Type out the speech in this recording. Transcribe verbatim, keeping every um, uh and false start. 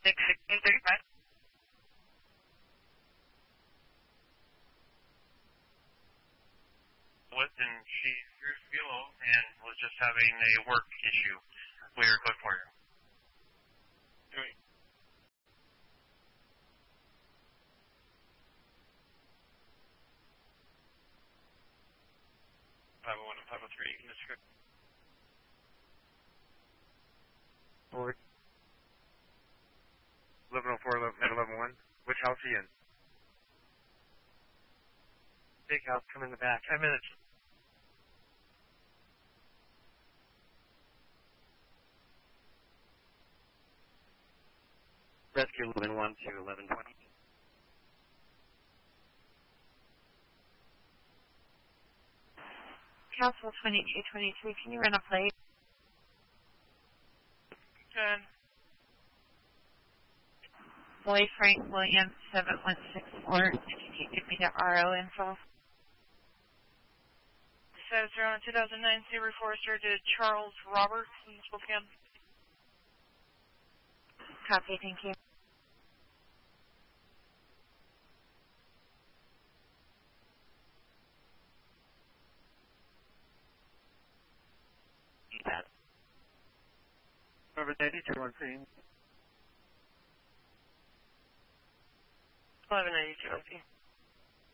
six sixteen thirty-five. With and she drew below and was just having a work issue. We are good for you. Great. five oh one and five oh three, you can describe. Forward. eleven oh four, eleven one. Which house are you in? Big house, come in the back. Ten minutes. Rescue eleven one to eleven twenty. Council twenty-two twenty-three, can you run a plate? Good. Boy Frank Williams, seven one six four. If you can give me the R O info. Says on two thousand nine Sabre Forester to Charles Roberts in Spokane. Copy, thank you. Over ninety-two one scene. eleven ninety-two, I see.